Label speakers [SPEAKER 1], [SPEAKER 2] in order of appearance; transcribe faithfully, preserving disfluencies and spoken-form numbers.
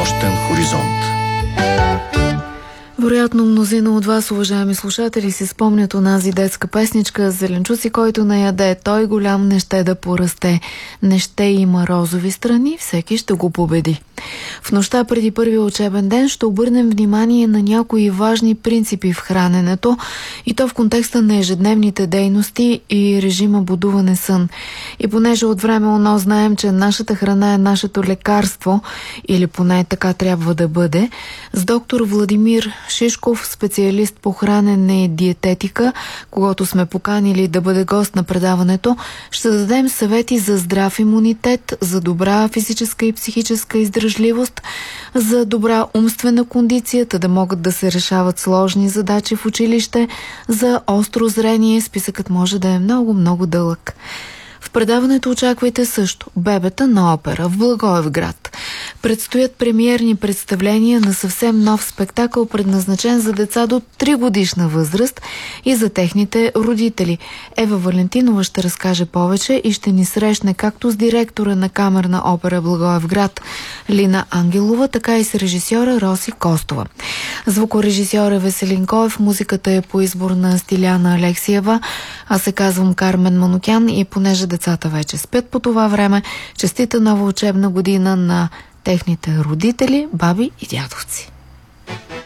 [SPEAKER 1] нощен хоризонт.
[SPEAKER 2] Вероятно мнозина от вас, уважаеми слушатели, си спомнят онази детска песничка "Зеленчуци, който не яде, той голям не ще да порасте. Не ще има розови страни, всеки ще го победи". В нощта преди първия учебен ден ще обърнем внимание на някои важни принципи в храненето, и то в контекста на ежедневните дейности и режима будуване-сън. И понеже от време оно знаем, че нашата храна е нашето лекарство, или поне така трябва да бъде, с доктор Владимир Шишков, специалист по хранене и диететика, когато сме поканили да бъде гост на предаването, ще дадем съвети за здрав имунитет, за добра физическа и психическа издръжливост, за добра умствена кондиция, да могат да се решават сложни задачи в училище, за остро зрение. Списъкът може да е много-много дълъг. В предаването очаквайте също "Бебета на опера" в Благоевград. Предстоят премиерни представления на съвсем нов спектакъл, предназначен за деца до три годишна възраст и за техните родители. Ева Валентинова ще разкаже повече и ще ни срещне както с директора на Камерна опера Благоевград Лина Ангелова, така и с режисьора Роси Костова. Звукорежисьор е Веселин Коев, музиката е по избор на Стиляна Алексиева. Аз се казвам Кармен Манукян и понеже децата вече спят по това време, честита нова учебна година на техните родители, баби и дядовци.